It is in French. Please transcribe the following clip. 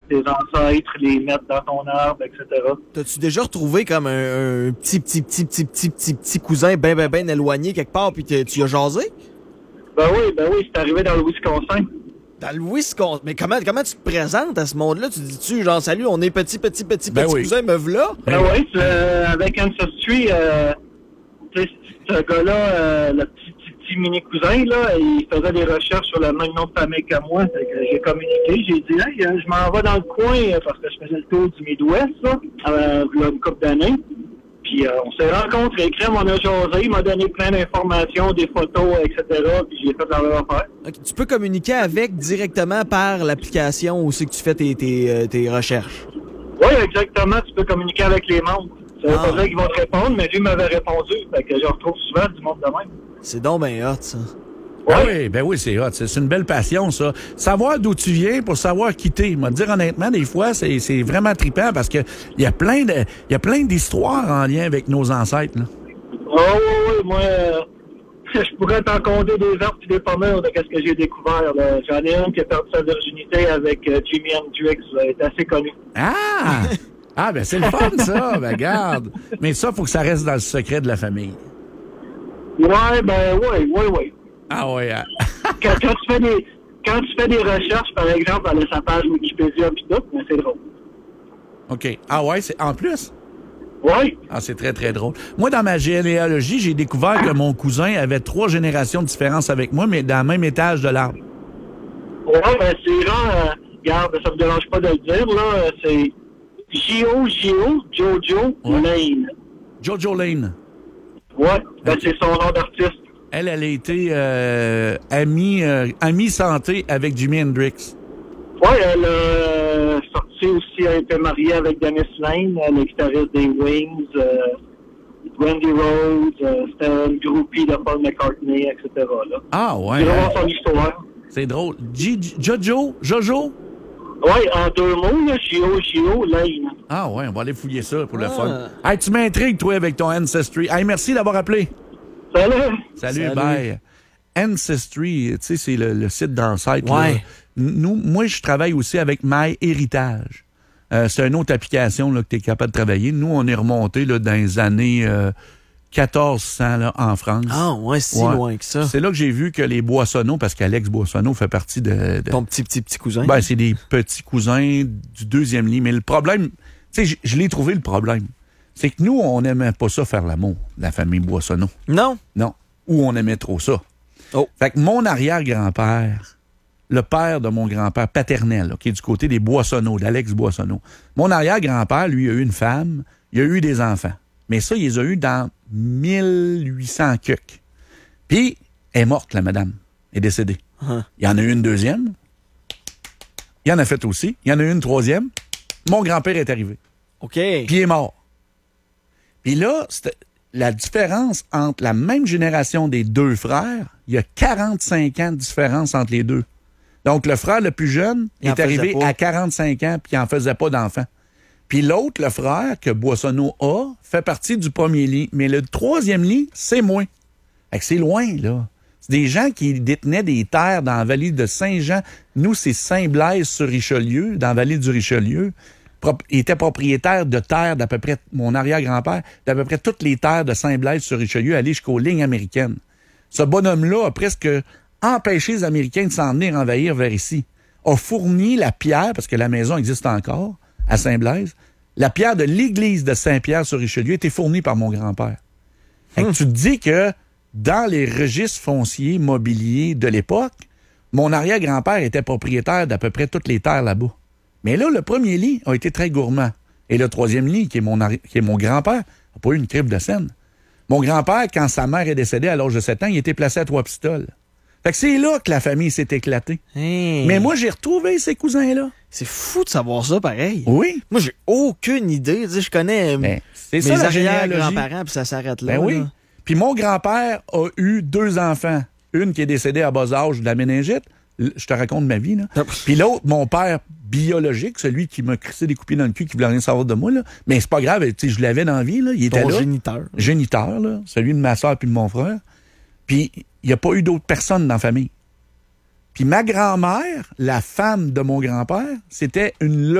tes ancêtres, les mettre dans ton arbre, etc. T'as-tu déjà retrouvé comme un petit cousin ben éloigné quelque part, puis tu y as jasé? Ben oui, c'est arrivé dans le Wisconsin. Dans le Wisconsin. Mais comment tu te présentes à ce monde-là? Tu dis-tu, genre, salut, on est petit cousin, me v'là? Ben oui, avec Ancestry, tu sais, ce gars-là, le petit mini-cousin, là, il faisait des recherches sur le même nom de famille que moi. Fait que j'ai communiqué, j'ai dit, hey, je m'en vais dans le coin parce que je faisais le tour du Midwest, là, il y a une couple d'années. Puis on s'est rencontrés, crème, on a jasé, il m'a donné plein d'informations, des photos, etc. Puis j'ai fait la même affaire. Okay, tu peux communiquer avec directement par l'application où c'est que tu fais tes recherches? Oui, exactement. Tu peux communiquer avec les membres. Ça veut pas dire qu'ils vont te répondre, mais lui m'avait répondu. Fait que je retrouve souvent du monde de même. C'est donc ben hot, ça. Ouais. Ben oui, c'est hot. C'est une belle passion, ça. Savoir d'où tu viens pour savoir quitter. Moi, dire honnêtement, des fois, c'est vraiment trippant parce que il y a plein d'histoires en lien avec nos ancêtres, là. Oui, moi, je pourrais t'en compter des arbres et des pommures de ce que j'ai découvert, là. J'en ai un qui a perdu sa virginité avec Jimi Hendrix. Il est assez connu. Ah, ben c'est le fun, ça. Ben garde. Mais ça, faut que ça reste dans le secret de la famille. Oui. Ah ouais. Quand tu fais des recherches, par exemple, elle a sa page Wikipédia pis tout, mais c'est drôle. OK. Ah ouais, c'est en plus? Oui. Ah, c'est très, très drôle. Moi, dans ma généalogie, j'ai découvert que mon cousin avait 3 générations de différence avec moi, mais dans le même étage de l'arbre. Oui, ben c'est genre, regarde, ça me dérange pas de le dire, là, c'est Jojo Lane. Jojo Lane. Ouais, ben c'est son nom d'artiste. Elle a été amie santé avec Jimi Hendrix. Oui, elle a sorti aussi, elle était mariée avec Dennis Lane, le guitariste des Wings, Randy Rhoads, c'était une groupie de Paul McCartney, etc. Là. Ah ouais. C'est vraiment son histoire. C'est drôle. Jojo? Oui, en 2 mots, là, Gio Lane. Ah ouais, on va aller fouiller ça pour le fun. Hey, tu m'intrigues, toi, avec ton Ancestry. Hey, merci d'avoir appelé. Salut, bye. Ancestry, tu sais, c'est le site d'ancêtre. Ouais. Moi, je travaille aussi avec MyHéritage. C'est une autre application là, que tu es capable de travailler. Nous, on est remonté là, dans les années 1400 là, en France. Ah ouais, si loin que ça. C'est là que j'ai vu que les Boissonneaux, parce qu'Alex Boissonneau fait partie de... Ton petit cousin? Ben, c'est des petits cousins du 2e lit. Mais le problème, tu sais, je l'ai trouvé le problème. C'est que nous, on n'aimait pas ça faire l'amour, la famille Boissonneau. Non? Non. Ou on aimait trop ça. Oh. Fait que mon arrière-grand-père, le père de mon grand-père paternel, là, qui est du côté des Boissonneaux, d'Alex Boissonneau, mon arrière-grand-père, lui, a eu une femme, il a eu des enfants. Mais ça, il les a eu dans 1800 cucs. Puis, elle est morte, la madame. Elle est décédée. Il y en a eu une 2e. Il y en a fait aussi. Il y en a eu une 3e. Mon grand-père est arrivé. OK. Puis il est mort. Puis là, la différence entre la même génération des 2 frères, il y a 45 ans de différence entre les 2. Donc, le frère le plus jeune est arrivé à 45 ans puis il n'en faisait pas d'enfant. Puis l'autre, le frère que Boissonneau a, fait partie du 1er lit. Mais le 3e lit, c'est moi. Fait que c'est loin, là. C'est des gens qui détenaient des terres dans la vallée de Saint-Jean. Nous, c'est Saint-Blaise-sur-Richelieu, dans la vallée du Richelieu. Il était propriétaire de terres d'à peu près, mon arrière-grand-père, d'à peu près toutes les terres de Saint-Blaise-sur-Richelieu, aller jusqu'aux lignes américaines. Ce bonhomme-là a presque empêché les Américains de s'en venir envahir vers ici. A fourni la pierre, parce que la maison existe encore, à Saint-Blaise. La pierre de l'église de Saint-Pierre-sur-Richelieu était fournie par mon grand-père. Fait que tu te dis que dans les registres fonciers mobiliers de l'époque, mon arrière-grand-père était propriétaire d'à peu près toutes les terres là-bas. Mais là, le 1er lit a été très gourmand. Et le 3e lit, qui est mon grand-père, n'a pas eu une crible de scène. Mon grand-père, quand sa mère est décédée à l'âge de 7 ans, il était placé à 3 pistoles. Fait que c'est là que la famille s'est éclatée. Hey. Mais moi, j'ai retrouvé ces cousins-là. C'est fou de savoir ça, pareil. Oui. Moi, j'ai aucune idée. Tu sais, je connais mes arrière-grands-parents, puis ça s'arrête là. Ben oui. Là. Puis mon grand-père a eu 2 enfants. Une qui est décédée à bas âge de la méningite. Je te raconte ma vie, là. Puis l'autre, mon père biologique, celui qui m'a crissé des coupés dans le cul, qui voulait rien savoir de moi, là. Mais c'est pas grave, tu sais, je l'avais dans la vie, là. Il était là. Géniteur, là. Celui de ma soeur puis de mon frère. Puis il n'y a pas eu d'autres personnes dans la famille. Puis ma grand-mère, la femme de mon grand-père, c'était une